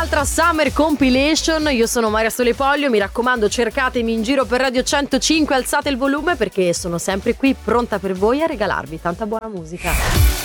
un'altra Summer Compilation. Io sono Maria Sole Pollio, mi raccomando cercatemi in giro per Radio 105, alzate il volume perché sono sempre qui pronta per voi a regalarvi tanta buona musica.